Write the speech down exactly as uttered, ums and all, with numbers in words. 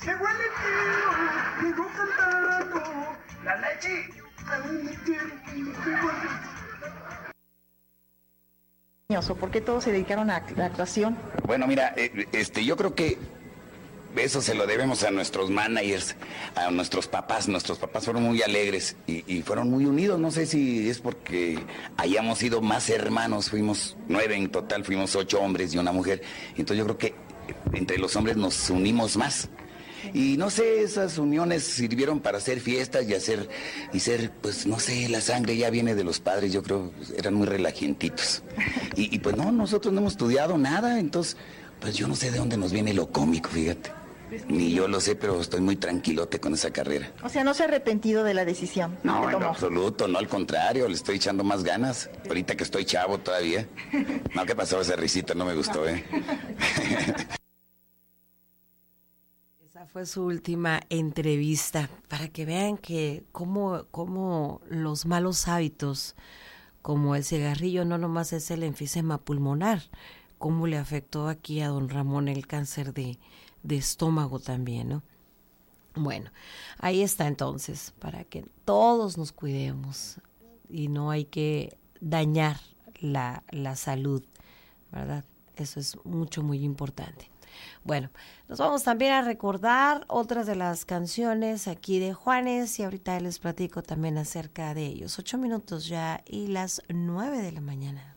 Se huele el tío, llegó cantando. La leche. ¿O por qué todos se dedicaron a la actuación? Bueno, mira, eh, este, yo creo que eso se lo debemos a nuestros managers, a nuestros papás. Nuestros papás fueron muy alegres y, y fueron muy unidos. No sé si es porque hayamos sido más hermanos. Fuimos nueve en total, fuimos ocho hombres y una mujer. Entonces yo creo que entre los hombres nos unimos más. Y no sé, esas uniones sirvieron para hacer fiestas y hacer, y ser, pues no sé, la sangre ya viene de los padres, yo creo, eran muy relajientitos. Y, y pues no, nosotros no hemos estudiado nada, entonces, pues yo no sé de dónde nos viene lo cómico, fíjate. Ni yo lo sé, pero estoy muy tranquilote con esa carrera. O sea, ¿no se ha arrepentido de la decisión? No, en lo absoluto, no, al contrario, le estoy echando más ganas, ahorita que estoy chavo todavía. No, ¿qué pasó? Esa risita no me gustó, ¿eh? Fue su última entrevista para que vean que cómo, cómo los malos hábitos como el cigarrillo no nomás es el enfisema pulmonar, cómo le afectó aquí a don Ramón el cáncer de, de estómago también, ¿no? Bueno, ahí está entonces, para que todos nos cuidemos y no hay que dañar la, la salud, ¿verdad? Eso es mucho, muy importante. Bueno, nos vamos también a recordar otras de las canciones aquí de Juanes y ahorita les platico también acerca de ellos. Ocho minutos ya y las nueve de la mañana.